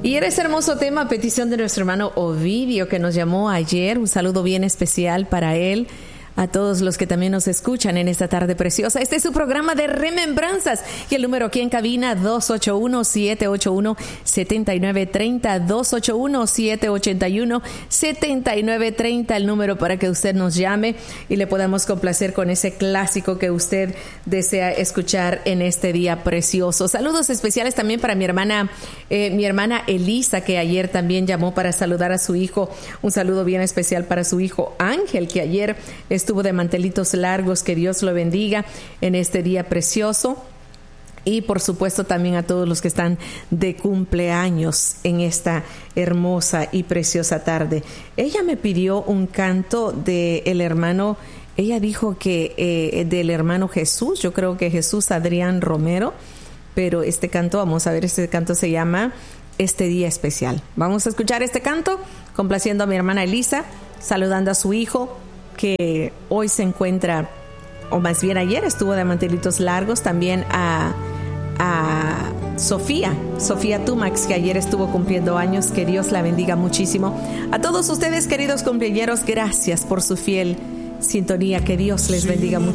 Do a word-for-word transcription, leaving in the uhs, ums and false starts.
Y era ese hermoso tema, petición de nuestro hermano Ovidio, que nos llamó ayer. Un saludo bien especial para él, a todos los que también nos escuchan en esta tarde preciosa. Este es su programa de Remembranzas, y el número aquí en cabina dos ocho uno, siete ocho uno, siete nueve tres cero, dos ocho uno, siete ocho uno, siete nueve tres cero, el número para que usted nos llame y le podamos complacer con ese clásico que usted desea escuchar en este día precioso. Saludos especiales también para mi hermana, eh, mi hermana Elisa, que ayer también llamó para saludar a su hijo. Un saludo bien especial para su hijo Ángel, que ayer estuvo de mantelitos largos. Que Dios lo bendiga en este día precioso. Y por supuesto también a todos los que están de cumpleaños en esta hermosa y preciosa tarde. Ella me pidió un canto del hermano, ella dijo que eh, del hermano Jesús, yo creo que Jesús Adrián Romero, pero este canto, vamos a ver, este canto se llama Este Día Especial. Vamos a escuchar este canto, complaciendo a mi hermana Elisa, saludando a su hijo, que hoy se encuentra, o más bien ayer estuvo de mantelitos largos. También a, a Sofía, Sofía Tumax, que ayer estuvo cumpliendo años. Que Dios la bendiga muchísimo. A todos ustedes, queridos cumpleañeros, gracias por su fiel sintonía. Que Dios les bendiga mucho.